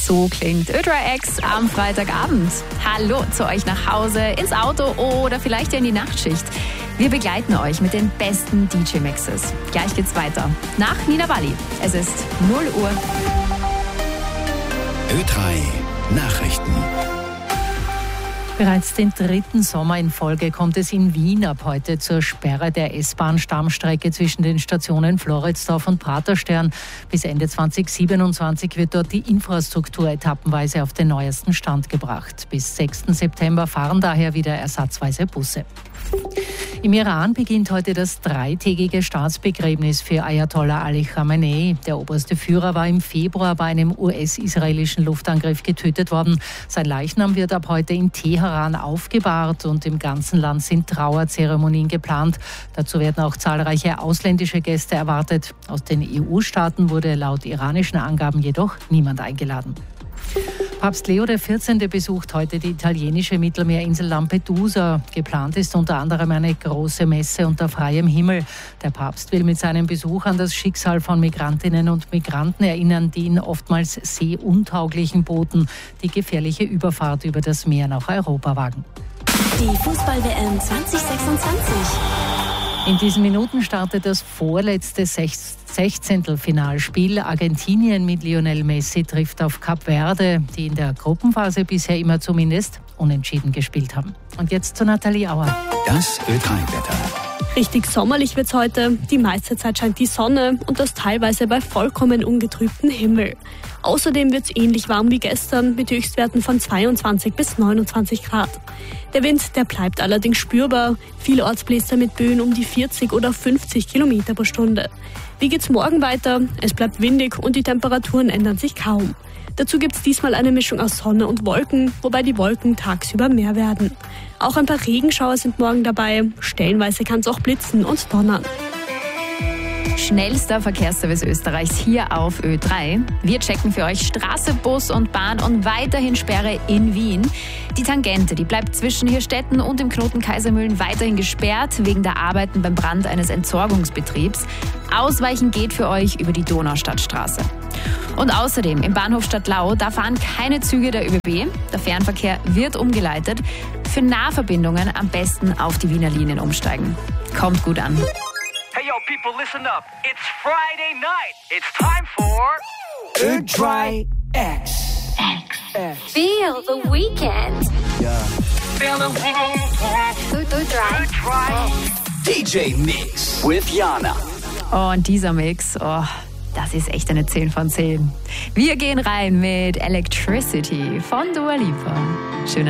So klingt Ö3X am Freitagabend. Hallo zu euch nach Hause, ins Auto oder vielleicht in die Nachtschicht. Wir begleiten euch mit den besten DJ-Mixes. Gleich geht's weiter. Nach Nina Walli. Es ist 0 Uhr. Ö3 Nachrichten. Bereits den 3. Sommer in Folge kommt es in Wien ab heute zur Sperre der S-Bahn-Stammstrecke zwischen den Stationen Floridsdorf und Praterstern. Bis Ende 2027 wird dort die Infrastruktur etappenweise auf den neuesten Stand gebracht. Bis 6. September fahren daher wieder ersatzweise Busse. Im Iran beginnt heute das 3-tägige Staatsbegräbnis für Ayatollah Ali Khamenei. Der oberste Führer war im Februar bei einem US-israelischen Luftangriff getötet worden. Sein Leichnam wird ab heute in Teheran aufgebahrt und im ganzen Land sind Trauerzeremonien geplant. Dazu werden auch zahlreiche ausländische Gäste erwartet. Aus den EU-Staaten wurde laut iranischen Angaben jedoch niemand eingeladen. Papst Leo XIV. Besucht heute die italienische Mittelmeerinsel Lampedusa. Geplant ist unter anderem eine große Messe unter freiem Himmel. Der Papst will mit seinem Besuch an das Schicksal von Migrantinnen und Migranten erinnern, die in oftmals seeuntauglichen Booten die gefährliche Überfahrt über das Meer nach Europa wagen. Die Fußball-WM 2026. In diesen Minuten startet das vorletzte Sechzehntelfinalspiel. Argentinien mit Lionel Messi trifft auf Kap Verde, die in der Gruppenphase bisher immer zumindest unentschieden gespielt haben. Und jetzt zu Nathalie Auer. Das Ö3-Wetter. Richtig sommerlich wird's heute. Die meiste Zeit scheint die Sonne und das teilweise bei vollkommen ungetrübtem Himmel. Außerdem wird's ähnlich warm wie gestern mit Höchstwerten von 22 bis 29 Grad. Der Wind, der bleibt allerdings spürbar. Vielorts bläst er mit Böen um die 40 oder 50 Kilometer pro Stunde. Wie geht's morgen weiter? Es bleibt windig und die Temperaturen ändern sich kaum. Dazu gibt's diesmal eine Mischung aus Sonne und Wolken, wobei die Wolken tagsüber mehr werden. Auch ein paar Regenschauer sind morgen dabei. Stellenweise kann's auch blitzen und donnern. Schnellster Verkehrsservice Österreichs hier auf Ö3. Wir checken für euch Straße, Bus und Bahn und weiterhin Sperre in Wien. Die Tangente, die bleibt zwischen Hirstetten und dem Knoten Kaisermühlen weiterhin gesperrt wegen der Arbeiten beim Brand eines Entsorgungsbetriebs. Ausweichen geht für euch über die Donaustadtstraße. Und außerdem im Bahnhof Stadtlau, da fahren keine Züge der ÖBB. Der Fernverkehr wird umgeleitet. Für Nahverbindungen am besten auf die Wiener Linien umsteigen. Kommt gut an. Hey yo, people, listen up. It's Friday night. It's time for Ö3X. Feel the weekend. Feel the Ö3. DJ Mix with Jana. Oh, und dieser Mix, das ist echt eine 10 von 10. Wir gehen rein mit Electricity von Dua Lipa. Schönen